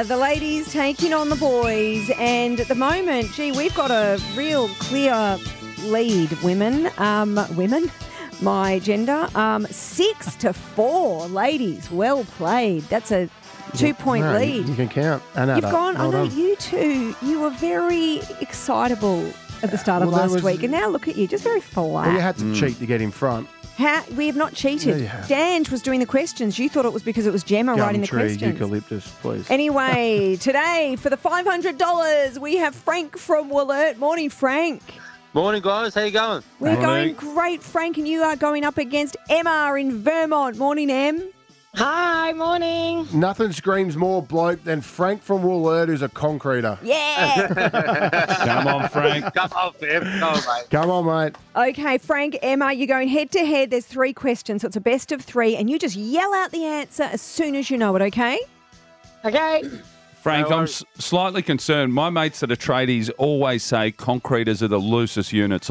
the ladies taking on the boys. And at the moment, we've got a real clear lead, women. My gender. 6-4, ladies. Well played. That's a 2-point lead. You can count. You've gone, I know you two, you were very excitable at the start of last week. And now look at you, just very flat. Well, you had to cheat to get in front. We have not cheated. Yeah. Dange was doing the questions. You thought it was because it was Gemma writing the questions. Eucalyptus, please. Anyway, today for the $500, we have Frank from Wollert. Morning, Frank. Morning, guys. How you going? We're going great, Frank, and you are going up against Emma in Vermont. Morning, Em. Hi, morning. Nothing screams more bloke than Frank from Wollert, who's a concreter. Yeah. Come on, Frank. Come on, Bev. Come on, mate. Come on, mate. Okay, Frank, Emma, you're going head-to-head. There's 3 questions, so it's a best of 3, and you just yell out the answer as soon as you know it, okay? Okay. Frank, I'm slightly concerned. My mates that are tradies always say concreters are the loosest units